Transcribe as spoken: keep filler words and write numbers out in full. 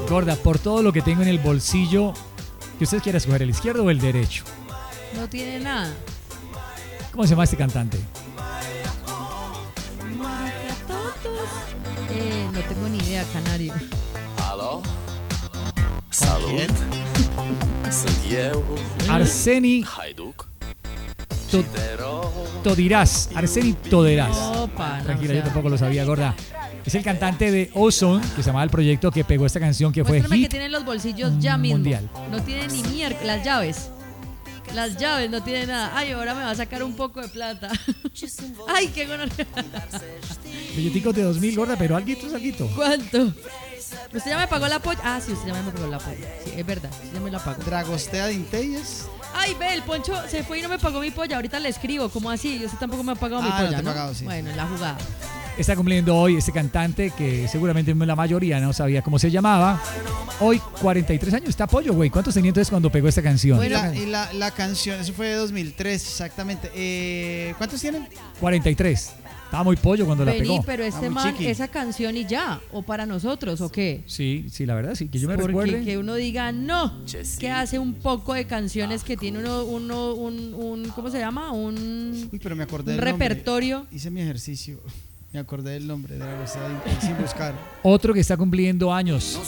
Gorda, por todo lo que tengo en el bolsillo, que usted quiera escoger, el izquierdo o el derecho. No tiene nada. ¿Cómo se llama este cantante? Eh, no tengo ni idea, Canario. Alo? Salut! Sunt eu, Arseni Haiduc. To- Todirás. Arseni Todirás. Opa, no, Tranquila, o sea, yo tampoco lo sabía, gorda. Es el cantante de Ozone, que se llamaba el proyecto que pegó esta canción que fue muéstrame que hit. tiene los bolsillos ya mismo. mundial. No tiene ni mierda. Las llaves. Las llaves no tiene nada. Ay, ahora me va a sacar un poco de plata. Ay, qué gonorrea. Billeticos de dos mil, gorda, pero alguito es alguito. ¿Cuánto? ¿Usted ya me pagó la polla? Ah, sí, usted ya me pagó la polla. Sí, es verdad, usted ya me la pagó. Dragostea de Intelles. Ay, ve, el Poncho se fue y no me pagó mi polla. Ahorita le escribo, ¿cómo así? Usted tampoco me ha pagado mi Ah, no polla, te he ¿no? pagado, sí. Bueno, la jugada. Está cumpliendo hoy este cantante que seguramente la mayoría no sabía cómo se llamaba. Hoy, cuarenta y tres años, está pollo, güey. ¿Cuántos tenía entonces cuando pegó esta canción? Y, la, y la, la canción, eso fue de dos mil tres, exactamente. Eh, ¿Cuántos tienen? cuarenta y tres. Estaba muy pollo cuando la Vení, pegó. pero este Ah, muy man, chiqui. esa canción y ya, o para nosotros, ¿o qué? Sí, sí, la verdad, sí, que yo me Porque recuerde. que uno diga no, Chessy. que hace un poco de canciones que tiene uno, uno un, un, ¿cómo se llama? Un, Uy, pero me acordé un del nombre. repertorio. Hice mi ejercicio. Me acordé del nombre de Dragostea de Intelles sin buscar. Otro que está cumpliendo años.